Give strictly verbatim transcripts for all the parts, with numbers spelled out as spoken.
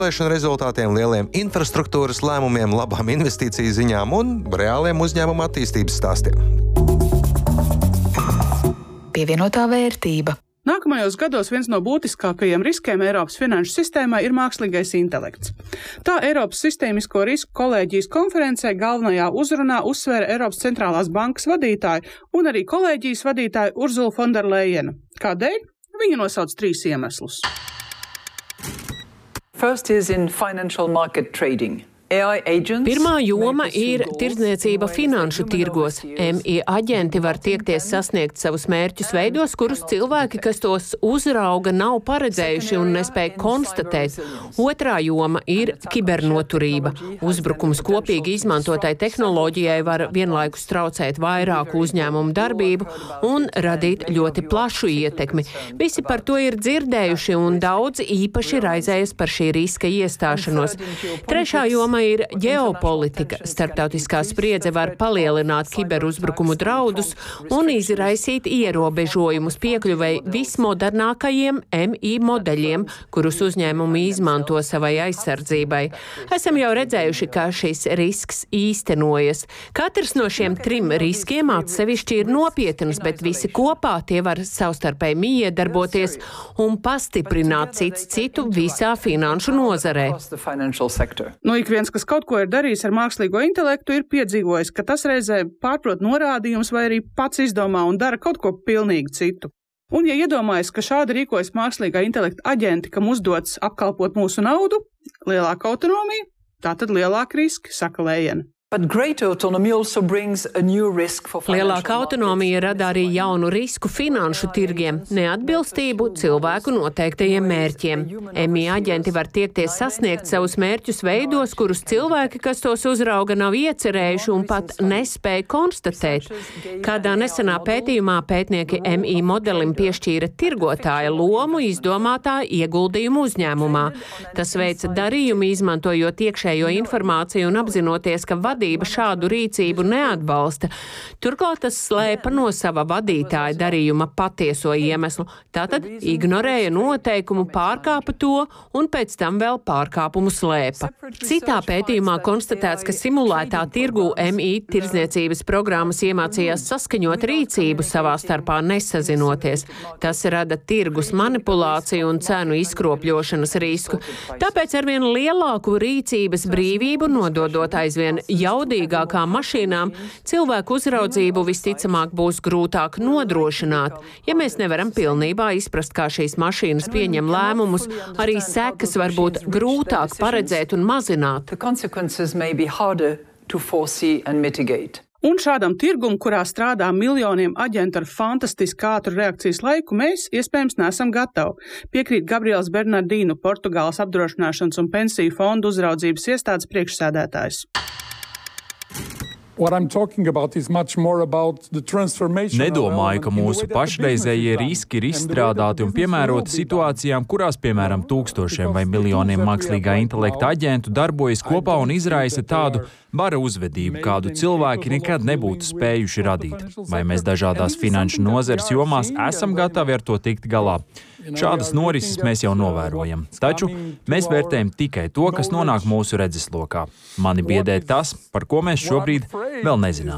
Vēlēšanu rezultātiem, lieliem infrastruktūras lēmumiem, labām investīciju ziņām un reāliem uzņēmuma attīstības stāstiem. Pievienotā vērtība. Nākamajos gados viens no būtiskākajiem riskiem Eiropas finanšu sistēmā ir mākslīgais intelekts. Tā Eiropas sistēmisko risku kolēģijas konferencē galvenajā uzrunā uzsvēra Eiropas centrālās bankas vadītāja un arī kolēģijas vadītāja Ursula von der Leyena. Kādēļ? Viņa nosauc trīs iemeslus. First is in financial market trading. Pirmā joma ir tirdzniecība finanšu tirgos. M I aģenti var tiekties sasniegt savus mērķus veidos, kurus cilvēki, kas tos uzrauga, nav paredzējuši un nespēja konstatēt. Otrā joma ir kibernoturība. Uzbrukums kopīgi izmantotai tehnoloģijai var vienlaikus traucēt vairāku uzņēmumu darbību un radīt ļoti plašu ietekmi. Visi par to ir dzirdējuši un daudz īpaši raizējas par šī riska iestāšanos. Trešā joma ir ģeopolitika. Starptautiskā spriedze var palielināt kiberuzbrukumu draudus un izraisīt ierobežojumus piekļuvei vismodernākajiem M I modeļiem, kurus uzņēmumi izmanto savai aizsardzībai. Esam jau redzējuši, kā šis risks īstenojas. Katrs no šiem trim riskiem atsevišķi ir nopietns, bet visi kopā tie var savstarpēji miedarboties un pastiprināt cits citu visā finanšu nozarē. No ik viens, kas kaut ko ir darījis ar mākslīgo intelektu, ir piedzīvojis, ka tas reizē pārprot norādījumus vai arī pats izdomā un dara kaut ko pilnīgi citu. Un, ja iedomājas, ka šādi rīkojas mākslīgā intelekta aģenti, kam uzdots apkalpot mūsu naudu, lielāka autonomija, tātad lielāka riski, saka Leyena. Lielāka autonomija rada arī jaunu risku finanšu tirgiem, neatbilstību cilvēku noteiktajiem mērķiem. M I aģenti var tiekties sasniegt savus mērķus veidos, kurus cilvēki, kas tos uzrauga, nav iecerējuši un pat nespēja konstatēt. Kādā nesenā pētījumā pētnieki M I modelim piešķīra tirgotāja lomu izdomātā ieguldījumu uzņēmumā. Tas veica darījumu, izmantojot iekšējo informāciju un apzinoties, ka vadība šādu rīcību neatbalsta. Turklāt tas slēpa no sava vadītāja darījuma patieso iemeslu. Tātad ignorēja noteikumu, pārkāpa to un pēc tam vēl pārkāpumu slēpa. Citā pētījumā konstatēts, ka simulētā tirgū M I tirdzniecības programmas iemācījās saskaņot rīcību savā starpā nesazinoties. Tas rada tirgus manipulāciju un cenu izkropļošanas risku. Tāpēc arvien lielāku rīcības brīvību nododot aizvien jaudīgākām mašīnām, cilvēku uzraudzību visticamāk būs grūtāk nodrošināt. Ja mēs nevaram pilnībā izprast, kā šīs mašīnas pieņem lēmumus, arī sekas var būt grūtāk paredzēt un mazināt. Un šādam tirgum, kurā strādā miljoniem aģentu ar fantastiski ātru reakcijas laiku, mēs iespējams neesam gatavi. Piekrīt Gabriels Bernardino, Portugāles apdrošināšanas un pensiju fondu uzraudzības iestādes priekšsēdētājs. Nedomāju, ka mūsu pašreizējie riski ir izstrādāti un piemēroti situācijām, kurās, piemēram, tūkstošiem vai miljoniem mākslīgā intelekta aģentu darbojas kopā un izraisa tādu bara uzvedību, kādu cilvēki nekad nebūtu spējuši radīt. Vai mēs dažādās finanšu nozares jomās esam gatavi ar to tikt galā? Šādas norises mēs jau novērojam, taču mēs vērtējam tikai to, kas nonāk mūsu redzeslokā. Mani biedē tas, par ko mēs šobrīd vēl nezinām.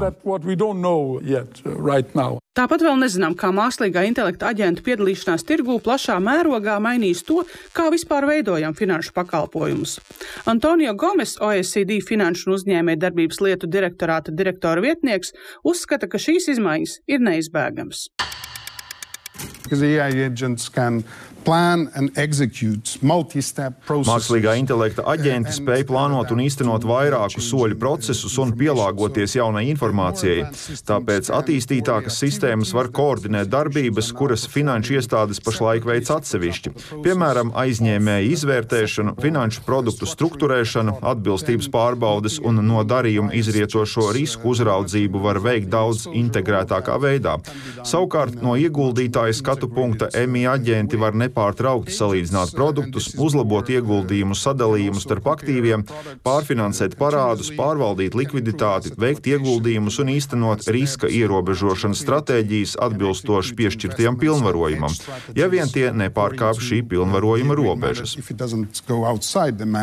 Tāpat vēl nezinām, kā mākslīgā intelekta aģentu piedalīšanās tirgū plašā mērogā mainīs to, kā vispār veidojam finanšu pakalpojumus. Antonio Gomes, O E C D finanšu un uzņēmēju darbības lietu direktorāta direktora vietnieks, uzskata, ka šīs izmaiņas ir neizbēgamas. Mākslīgā intelekta aģenti spēj plānot un īstenot vairāku soļu procesus un pielāgoties jaunai informācijai. Tāpēc attīstītākas sistēmas var koordinēt darbības, kuras finanšu iestādes pašlaik veic atsevišķi. Piemēram, aizņēmēju izvērtēšanu, finanšu produktu strukturēšanu, atbilstības pārbaudes un no darījuma izrietošo risku uzraudzību var veikt daudz integrētākā veidā. Savukārt, no ieguldītāja skatu punkta M I aģenti var nepārāk nepārtraukti salīdzināt produktus, uzlabot ieguldījumu sadalījumu starp aktīviem, pārfinansēt parādus, pārvaldīt likviditāti, veikt ieguldījumus un īstenot riska ierobežošanas stratēģijas atbilstoši piešķirtajam pilnvarojumam, ja vien tie nepārkāp šī pilnvarojuma robežas.